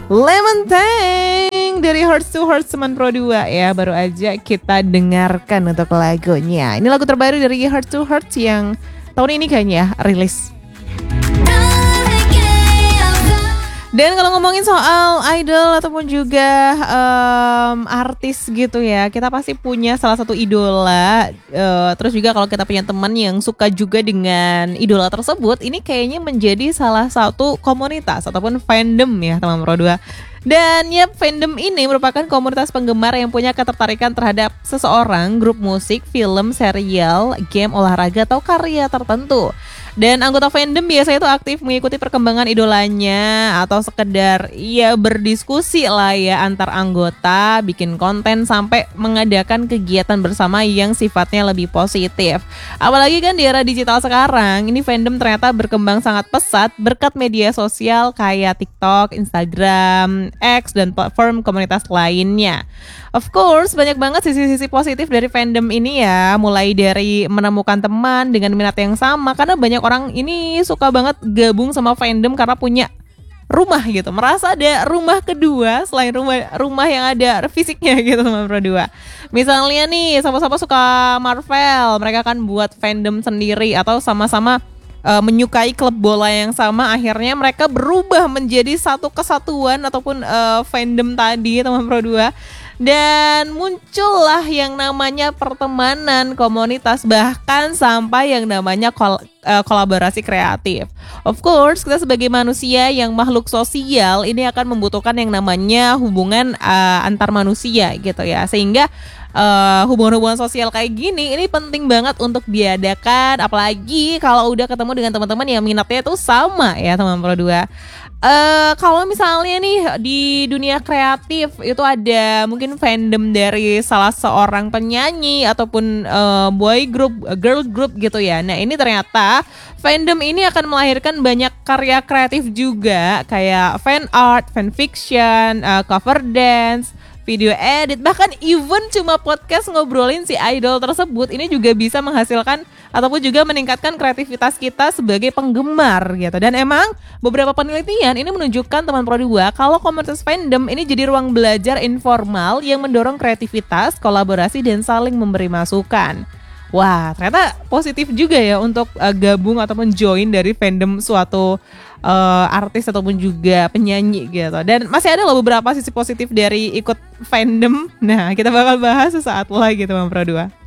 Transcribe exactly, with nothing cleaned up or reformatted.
Lemon Tang dari Hearts to Hearts teman Pro dua ya. Baru aja kita dengarkan untuk lagunya. Ini lagu terbaru dari Hearts to Hearts yang tahun ini kayaknya ya rilis. Dan kalau ngomongin soal idol ataupun juga um, artis gitu ya, kita pasti punya salah satu idola. Uh, terus juga kalau kita punya teman yang suka juga dengan idola tersebut, ini kayaknya menjadi salah satu komunitas ataupun fandom ya teman Pro dua. Dan ya fandom ini merupakan komunitas penggemar yang punya ketertarikan terhadap seseorang, grup musik, film, serial, game, olahraga, atau karya tertentu. Dan anggota fandom biasanya itu aktif mengikuti perkembangan idolanya atau sekedar ya berdiskusi lah ya antar anggota, bikin konten sampai mengadakan kegiatan bersama yang sifatnya lebih positif. Apalagi kan di era digital sekarang, ini fandom ternyata berkembang sangat pesat berkat media sosial kayak TikTok, Instagram, X, dan platform komunitas lainnya. Of course, banyak banget sisi-sisi positif dari fandom ini ya, mulai dari menemukan teman dengan minat yang sama, karena banyak orang ini suka banget gabung sama fandom karena punya rumah gitu, merasa ada rumah kedua selain rumah rumah yang ada fisiknya gitu teman Pro dua. Misalnya nih, sama-sama suka Marvel, mereka kan buat fandom sendiri atau sama-sama uh, menyukai klub bola yang sama, akhirnya mereka berubah menjadi satu kesatuan ataupun uh, fandom tadi teman Pro dua. Dan muncullah yang namanya pertemanan, komunitas, bahkan sampai yang namanya kol- uh, kolaborasi kreatif. Of course, kita sebagai manusia yang makhluk sosial ini akan membutuhkan yang namanya hubungan uh, antar manusia gitu ya. Sehingga uh, hubungan-hubungan sosial kayak gini ini penting banget untuk diadakan, apalagi kalau udah ketemu dengan teman-teman yang minatnya itu sama ya teman Pro dua. Uh, kalau misalnya nih di dunia kreatif itu ada mungkin fandom dari salah seorang penyanyi ataupun uh, boy group, girl group gitu ya. Nah ini ternyata fandom ini akan melahirkan banyak karya kreatif juga, kayak fan art, fan fiction, uh, cover dance, video edit, bahkan even cuma podcast ngobrolin si idol tersebut ini juga bisa menghasilkan ataupun juga meningkatkan kreativitas kita sebagai penggemar gitu. Dan emang beberapa penelitian ini menunjukkan teman Pro dua kalau komunitas fandom ini jadi ruang belajar informal yang mendorong kreativitas, kolaborasi, dan saling memberi masukan. Wah, ternyata positif juga ya untuk uh, gabung ataupun join dari fandom suatu uh, artis ataupun juga penyanyi gitu. Dan masih ada loh beberapa sisi positif dari ikut fandom. Nah, kita bakal bahas sesaat lagi teman Pro dua.